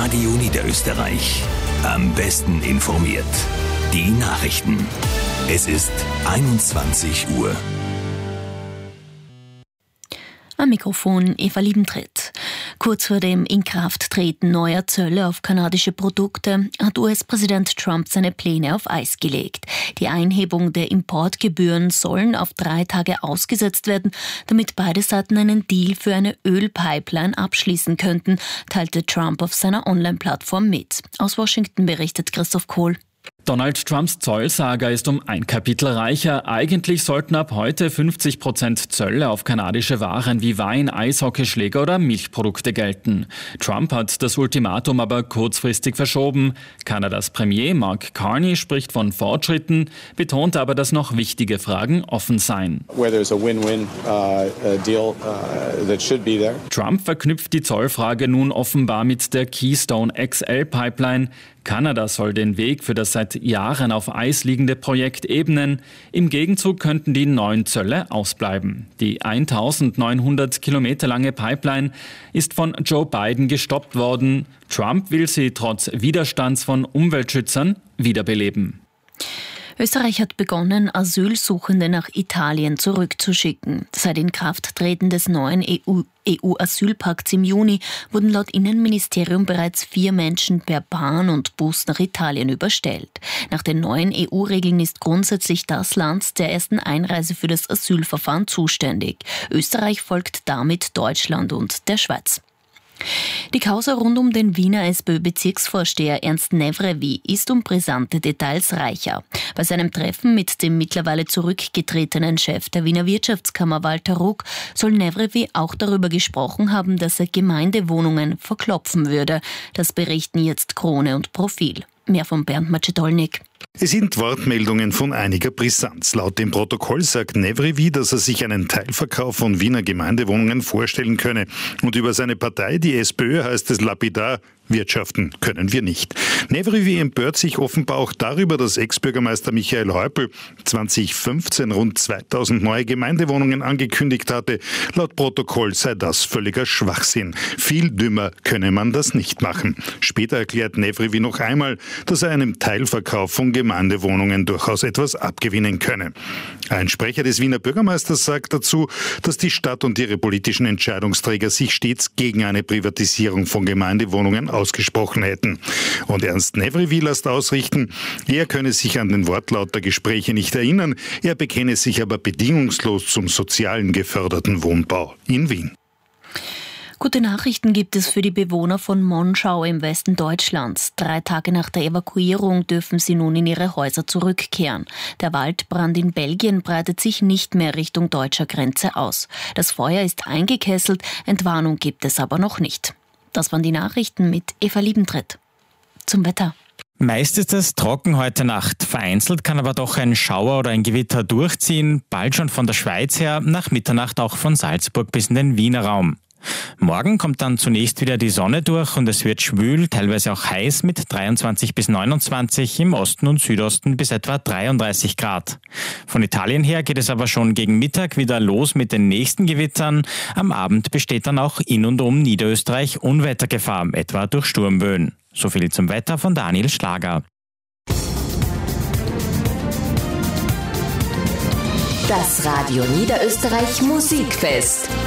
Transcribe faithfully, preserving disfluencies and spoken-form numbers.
Radio Niederösterreich. Am besten informiert. Die Nachrichten. Es ist einundzwanzig Uhr. Am Mikrofon Eva Liebentritt. Kurz vor dem Inkrafttreten neuer Zölle auf kanadische Produkte hat U S-Präsident Trump seine Pläne auf Eis gelegt. Die Einhebung der Importgebühren sollen auf drei Tage ausgesetzt werden, damit beide Seiten einen Deal für eine Ölpipeline abschließen könnten, teilte Trump auf seiner Online-Plattform mit. Aus Washington berichtet Christoph Kohl. Donald Trumps Zollsaga ist um ein Kapitel reicher. Eigentlich sollten ab heute fünfzig Prozent Zölle auf kanadische Waren wie Wein, Eishockeyschläger oder Milchprodukte gelten. Trump hat das Ultimatum aber kurzfristig verschoben. Kanadas Premier Mark Carney spricht von Fortschritten, betont aber, dass noch wichtige Fragen offen seien. Trump verknüpft die Zollfrage nun offenbar mit der Keystone X L-Pipeline. Kanada soll den Weg für das seit Jahren auf Eis liegende Projekt ebnen. Im Gegenzug könnten die neuen Zölle ausbleiben. Die eintausendneunhundert Kilometer lange Pipeline ist von Joe Biden gestoppt worden. Trump will sie trotz Widerstands von Umweltschützern wiederbeleben. Österreich hat begonnen, Asylsuchende nach Italien zurückzuschicken. Seit Inkrafttreten des neuen E U-Asylpakts im Juni wurden laut Innenministerium bereits vier Menschen per Bahn und Bus nach Italien überstellt. Nach den neuen E U-Regeln ist grundsätzlich das Land der ersten Einreise für das Asylverfahren zuständig. Österreich folgt damit Deutschland und der Schweiz. Die Causa rund um den Wiener SPÖ-Bezirksvorsteher Ernst Nevrevi ist um brisante Details reicher. Bei seinem Treffen mit dem mittlerweile zurückgetretenen Chef der Wiener Wirtschaftskammer Walter Ruck soll Nevrevi auch darüber gesprochen haben, dass er Gemeindewohnungen verklopfen würde. Das berichten jetzt Krone und Profil. Mehr von Bernd Macedolnik. Es sind Wortmeldungen von einiger Brisanz. Laut dem Protokoll sagt Nevrevi, dass er sich einen Teilverkauf von Wiener Gemeindewohnungen vorstellen könne. Und über seine Partei, die SPÖ, heißt es lapidar: Wirtschaften können wir nicht. Nevrevi empört sich offenbar auch darüber, dass Ex-Bürgermeister Michael Häupl zwanzig fünfzehn rund zweitausend neue Gemeindewohnungen angekündigt hatte. Laut Protokoll sei das völliger Schwachsinn. Viel dümmer könne man das nicht machen. Später erklärt Nevrevi noch einmal, dass er einem Teilverkauf von Gemeindewohnungen durchaus etwas abgewinnen könne. Ein Sprecher des Wiener Bürgermeisters sagt dazu, dass die Stadt und ihre politischen Entscheidungsträger sich stets gegen eine Privatisierung von Gemeindewohnungen ausgesprochen hätten. Und Ernst Nevrevi lässt ausrichten, er könne sich an den Wortlaut der Gespräche nicht erinnern, er bekenne sich aber bedingungslos zum sozialen geförderten Wohnbau in Wien. Gute Nachrichten gibt es für die Bewohner von Monschau im Westen Deutschlands. Drei Tage nach der Evakuierung dürfen sie nun in ihre Häuser zurückkehren. Der Waldbrand in Belgien breitet sich nicht mehr Richtung deutscher Grenze aus. Das Feuer ist eingekesselt, Entwarnung gibt es aber noch nicht. Das waren die Nachrichten mit Eva Liebentritt. Zum Wetter. Meist ist es trocken heute Nacht. Vereinzelt kann aber doch ein Schauer oder ein Gewitter durchziehen. Bald schon von der Schweiz her, nach Mitternacht auch von Salzburg bis in den Wiener Raum. Morgen kommt dann zunächst wieder die Sonne durch und es wird schwül, teilweise auch heiß mit dreiundzwanzig bis neunundzwanzig, im Osten und Südosten bis etwa dreiunddreißig Grad. Von Italien her geht es aber schon gegen Mittag wieder los mit den nächsten Gewittern. Am Abend besteht dann auch in und um Niederösterreich Unwettergefahr, etwa durch Sturmböen. So viel zum Wetter von Daniel Schlager. Das Radio Niederösterreich Musikfest.